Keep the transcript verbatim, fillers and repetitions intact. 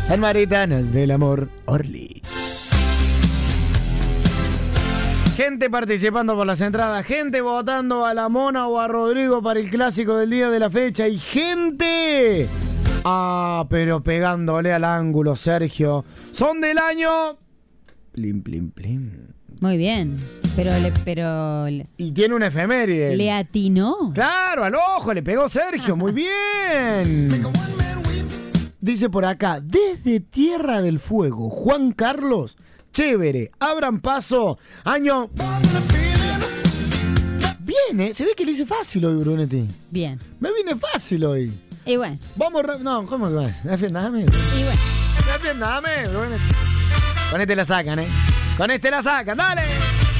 Samaritanas del amor, Orly. Gente participando por las entradas, gente votando a la Mona o a Rodrigo para el clásico del día de la fecha y gente... Ah, pero pegándole al ángulo, Sergio. Son del año... Plim, plim, plim. Muy bien, pero le, pero le... Y tiene una efeméride. ¿Le atinó? Claro, al ojo, le pegó Sergio, muy bien. Dice por acá, desde Tierra del Fuego, Juan Carlos, chévere, abran paso, año... Bien, ¿eh? Se ve que le hice fácil hoy, Brunetti. Bien. Me vine fácil hoy. Y bueno. Vamos, no, ¿cómo que va? Defiéndame. Y bueno. Defiéndame, Brunetti. Con este la sacan, ¿eh? Con este la sacan, dale.